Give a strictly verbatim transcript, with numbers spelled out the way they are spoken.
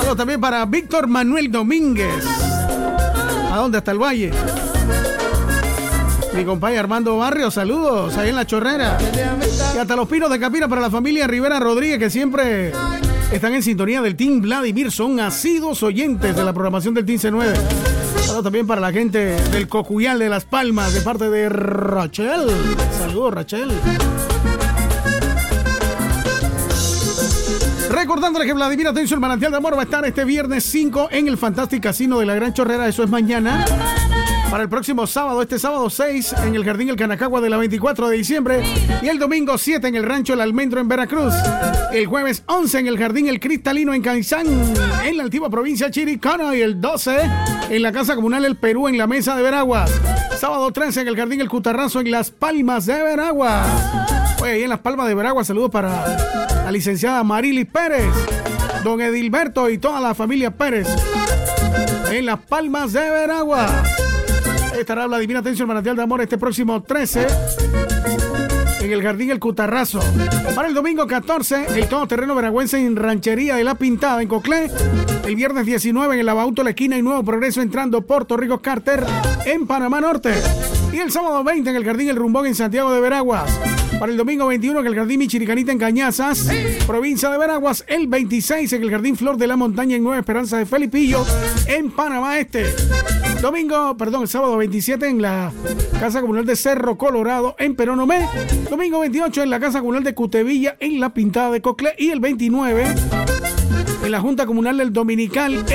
Saludos también para Víctor Manuel Domínguez. ¿A dónde? Hasta el Valle. Mi compadre Armando Barrio, saludos ahí en La Chorrera. Y hasta Los Pinos de Capira para la familia Rivera Rodríguez, que siempre están en sintonía del Team Vladimir. Son asiduos oyentes de la programación del Team C nueve. Saludos también para la gente del Cocuyal de Las Palmas, de parte de Rachel. Saludos, Rachel. Recordándoles que Vladimir Atención, Manantial de Amor va a estar este viernes cinco en el Fantastic Casino de la Gran Chorrera. Eso es mañana. Para el próximo sábado, este sábado seis en el Jardín El Canacagua de la veinticuatro de diciembre. Y el domingo siete en el Rancho El Almendro en Veracruz. El jueves once en el Jardín El Cristalino en Caizán, en la antigua provincia Chiricano. Y el doce en la Casa Comunal El Perú en la Mesa de Veraguas. Sábado trece en el Jardín El Cutarrazo en Las Palmas de Veraguas. Oye, ahí en Las Palmas de Veraguas, saludos para la licenciada Marily Pérez, don Edilberto y toda la familia Pérez. En Las Palmas de Veraguas estará Vladimir Atención, Manantial de Amor este próximo trece en el Jardín El Cutarrazo. Para el domingo catorce, el todoterreno veragüense en Ranchería de La Pintada en Coclé. El viernes diecinueve en el Abauto La Esquina y Nuevo Progreso entrando Puerto Rico Carter en Panamá Norte. Y el sábado veinte en el Jardín El Rumbón en Santiago de Veraguas. Para el domingo veintiuno en el Jardín Michiricanita en Cañazas, provincia de Veraguas. El veintiséis en el Jardín Flor de la Montaña en Nueva Esperanza de Felipillo en Panamá Este. Domingo, perdón, el sábado veintisiete en la Casa Comunal de Cerro Colorado en Peronomé. Domingo veintiocho en la Casa Comunal de Cutevilla en La Pintada de Coclé. Y el veintinueve en la Junta Comunal del Dominical